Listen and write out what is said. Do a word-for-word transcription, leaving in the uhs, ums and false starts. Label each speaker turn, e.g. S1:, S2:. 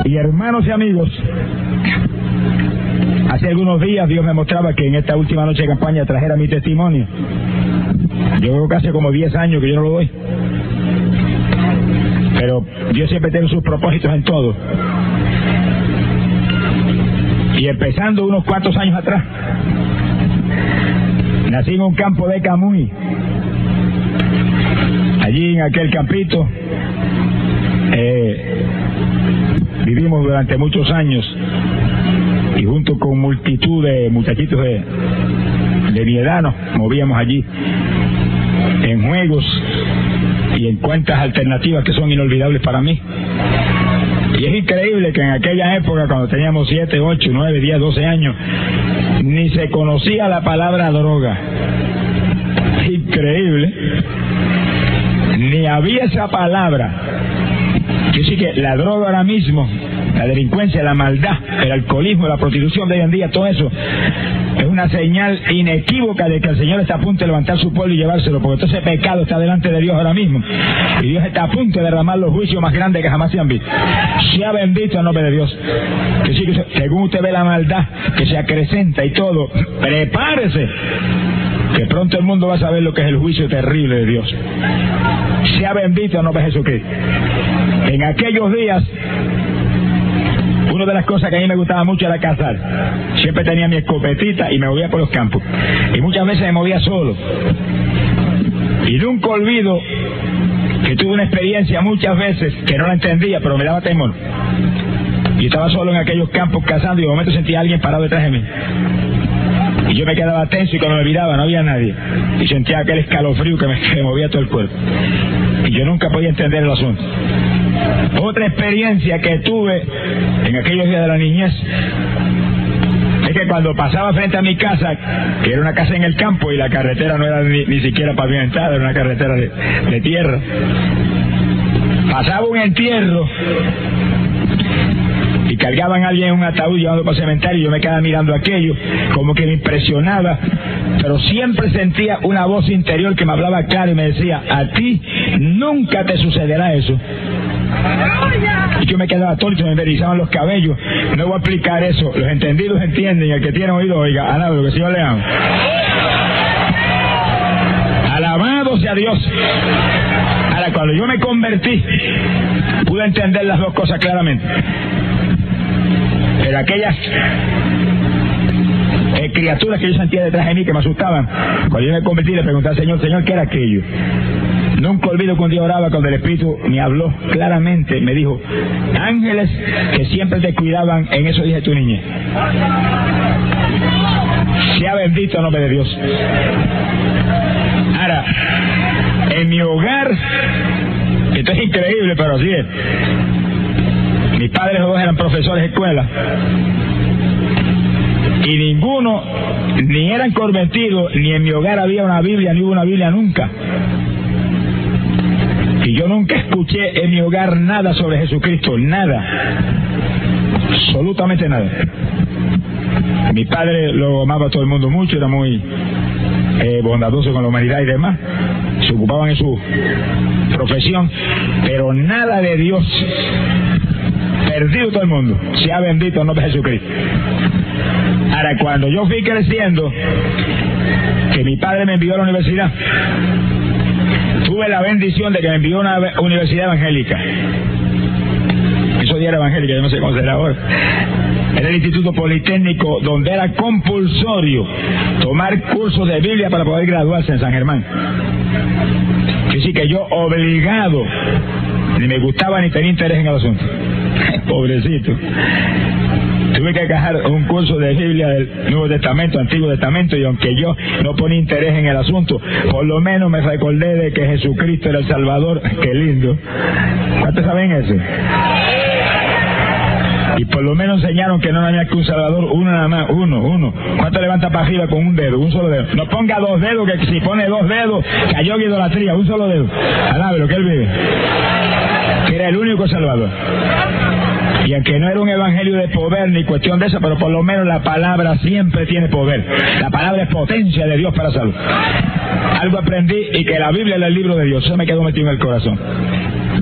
S1: Y hermanos y amigos, hace algunos días Dios me mostraba que en esta última noche de campaña trajera mi testimonio. Yo creo que hace como diez años que yo no lo doy. Pero Dios siempre tiene sus propósitos en todo. Y empezando unos cuantos años atrás, nací en un campo de Camuy. Allí en aquel campito eh, vivimos durante muchos años, y junto con multitud de muchachitos de, de mi edad nos movíamos allí en juegos y en cuentas alternativas que son inolvidables para mí. Y es increíble que en aquella época, cuando teníamos siete, ocho, nueve, diez, doce años, ni se conocía la palabra droga. Increíble. Ni había esa palabra. Yo sí que la droga ahora mismo, la delincuencia, la maldad, el alcoholismo, la prostitución de hoy en día, todo eso es una señal inequívoca de que el Señor está a punto de levantar su pueblo y llevárselo, porque todo ese pecado está delante de Dios ahora mismo, y Dios está a punto de derramar los juicios más grandes que jamás se han visto. Sea bendito el nombre de Dios. Que sí, que según usted ve la maldad que se acrecenta y todo, prepárese, que pronto el mundo va a saber lo que es el juicio terrible de Dios. Sea bendito el nombre de Jesucristo. En aquellos días, una de las cosas que a mí me gustaba mucho era cazar. Siempre tenía mi escopetita y me movía por los campos. Y muchas veces me movía solo. Y nunca olvido que tuve una experiencia muchas veces que no la entendía, pero me daba temor. Y estaba solo en aquellos campos cazando y de momento sentía a alguien parado detrás de mí. Y yo me quedaba tenso y cuando me miraba no había nadie. Y sentía aquel escalofrío que me, que me movía todo el cuerpo. Y yo nunca podía entender el asunto. Otra experiencia que tuve en aquellos días de la niñez es que cuando pasaba frente a mi casa, que era una casa en el campo y la carretera no era ni, ni siquiera pavimentada, era una carretera de, de tierra, pasaba un entierro y cargaban a alguien en un ataúd llevando para el cementerio, y yo me quedaba mirando aquello, como que me impresionaba, pero siempre sentía una voz interior que me hablaba claro y me decía: a ti nunca te sucederá eso. Y yo me quedaba atónito, me erizaban los cabellos. No voy a explicar eso, los entendidos entienden, y el que tiene oído oiga. Alabado, que el Señor le ama. Alabado sea Dios. Ahora, cuando yo me convertí, pude entender las dos cosas claramente. Pero aquellas eh, criaturas que yo sentía detrás de mí que me asustaban, cuando yo me convertí le pregunté al Señor: Señor, ¿qué era aquello? Nunca olvido que un día oraba cuando el Espíritu me habló claramente, me dijo: ángeles que siempre te cuidaban en esos días de tu niñez. Sea bendito el nombre de Dios. Ahora, en mi hogar, esto es increíble, pero así es. Mis padres los dos eran profesores de escuela. Y ninguno, ni eran convertidos, ni en mi hogar había una Biblia, ni hubo una Biblia nunca. Y yo nunca escuché en mi hogar nada sobre Jesucristo, nada. Absolutamente nada. Mi padre lo amaba a todo el mundo mucho, era muy eh, bondadoso con la humanidad y demás. Se ocupaban en su profesión, pero nada de Dios. Perdido todo el mundo. Sea bendito el nombre de Jesucristo. Ahora, cuando yo fui creciendo, que mi padre me envió a la universidad, tuve la bendición de que me envió a una universidad evangélica. Eso ya era evangélica, yo no sé cómo será ahora. Era el Instituto Politécnico, donde era compulsorio tomar cursos de Biblia para poder graduarse en San Germán. Así que yo, obligado, ni me gustaba ni tenía interés en el asunto. Pobrecito. Tuve que agarrar un curso de Biblia del Nuevo Testamento, Antiguo Testamento, y aunque yo no ponía interés en el asunto, por lo menos me recordé de que Jesucristo era el Salvador. ¡Qué lindo! ¿Cuántos saben eso? Y por lo menos enseñaron que no había que un Salvador, uno nada más, uno, uno. ¿Cuánto levanta para arriba con un dedo, un solo dedo? No ponga dos dedos, que si pone dos dedos, cayó en idolatría, un solo dedo. Alabe lo que él vive. Que era el único Salvador. Y aunque no era un evangelio de poder ni cuestión de eso, pero por lo menos la palabra siempre tiene poder. La palabra es potencia de Dios para salvar. Algo aprendí, y que la Biblia era el libro de Dios. Eso me quedó metido en el corazón.